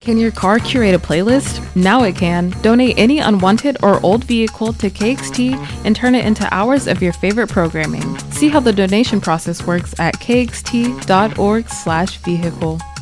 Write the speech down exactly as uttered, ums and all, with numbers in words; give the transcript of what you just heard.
Can your car curate a playlist? Now it can. Donate any unwanted or old vehicle to K X T and turn it into hours of your favorite programming. See how the donation process works at kxt.org slash vehicle.